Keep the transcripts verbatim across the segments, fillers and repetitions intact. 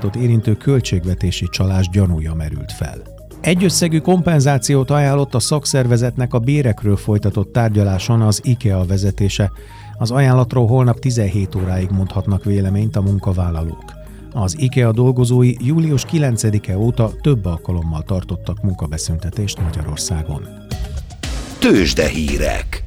önkormányzatot érintő költségvetési csalás gyanúja merült fel. Egyösszegű kompenzációt ajánlott a szakszervezetnek a bérekről folytatott tárgyaláson az IKEA vezetése. Az ajánlatról holnap tizenhét óráig mondhatnak véleményt a munkavállalók. Az IKEA dolgozói július kilencedike óta több alkalommal tartottak munkabeszüntetést Magyarországon. Tőzsdehírek.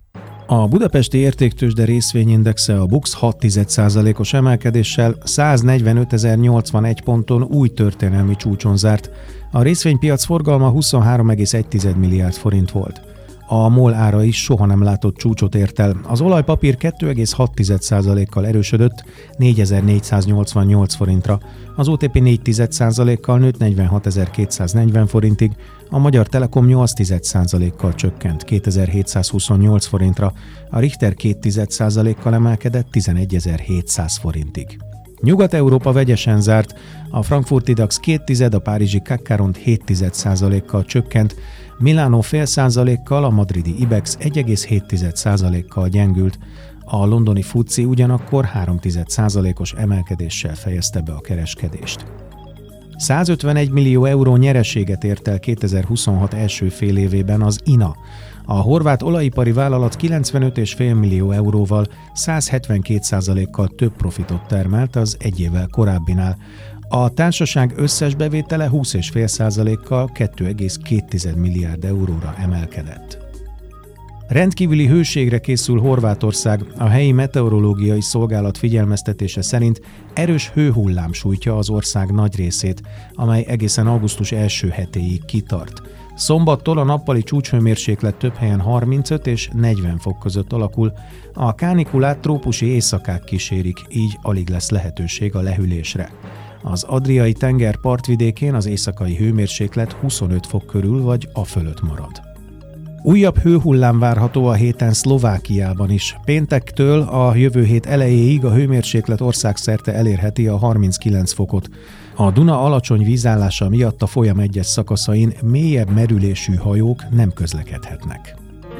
A budapesti értéktőzsde részvényindexe a BUX hat egész egy százalékos emelkedéssel száznegyvenötezer-nyolcvanegy ponton új történelmi csúcson zárt. A részvénypiac forgalma huszonhárom egész egy milliárd forint volt. A MOL ára is soha nem látott csúcsot ért el. Az olajpapír két egész hat százalékkal erősödött négyezer-négyszáznyolcvannyolc forintra, az o té pé négy százalékkal nőtt negyvenhatezer-kétszáznegyven forintig, a Magyar Telekom nyolc százalékkal csökkent kétezer-hétszázhuszonnyolc forintra, a Richter két százalékkal emelkedett tizenegyezer-hétszáz forintig. Nyugat-Európa vegyesen zárt, a frankfurti DAX két, a párizsi cé á cé ront hét százalékkal csökkent, Milánó fél százalékkal, a madridi IBEX egy egész hét százalékkal gyengült, a londoni FTSE ugyanakkor három százalékos emelkedéssel fejezte be a kereskedést. százötvenegy millió euró nyereséget ért el kétezer-huszonhat első fél évében az i en á. A horvát olajipari vállalat kilencvenöt egész öt millió euróval százhetvenkét százalékkal több profitot termelt az egy évvel korábbinál. A társaság összes bevétele húsz egész öt százalékkal két egész két milliárd euróra emelkedett. Rendkívüli hőségre készül Horvátország. A helyi meteorológiai szolgálat figyelmeztetése szerint erős hőhullám sújtja az ország nagy részét, amely egészen augusztus első hetéig kitart. Szombattól a nappali csúcshőmérséklet több helyen harmincöt és negyven fok között alakul. A kánikulát trópusi éjszakák kísérik, így alig lesz lehetőség a lehűlésre. Az Adriai tenger partvidékén az éjszakai hőmérséklet huszonöt fok körül vagy afölött marad. Újabb hőhullám várható a héten Szlovákiában is. Péntektől a jövő hét elejéig a hőmérséklet országszerte elérheti a harminckilenc fokot. A Duna alacsony vízállása miatt a folyam egyes szakaszain mélyebb merülésű hajók nem közlekedhetnek.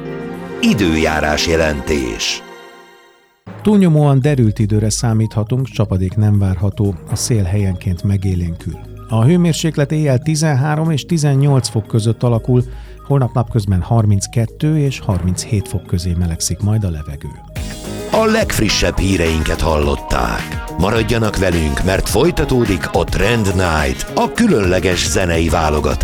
Időjárás jelentés. Túlnyomóan derült időre számíthatunk, csapadék nem várható, a szél helyenként megélénkül. A hőmérséklet éjjel tizenhárom és tizennyolc fok között alakul, holnap napközben harminckettő és harminchét fok közé melegszik majd a levegő. A legfrissebb híreinket hallották. Maradjanak velünk, mert folytatódik a Trend Night, a különleges zenei válogatás.